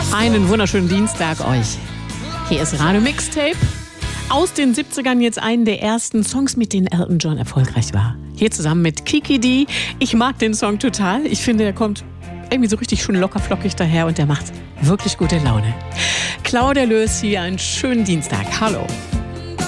Einen wunderschönen Dienstag euch. Hier ist Radio Mixtape. Aus den 70ern jetzt einen der ersten Songs, mit denen Elton John erfolgreich war. Hier zusammen mit Kiki Dee. Ich mag den Song total. Ich finde, der kommt irgendwie so richtig schön lockerflockig daher und der macht wirklich gute Laune. Claudia Löß hier, einen schönen Dienstag. Hallo.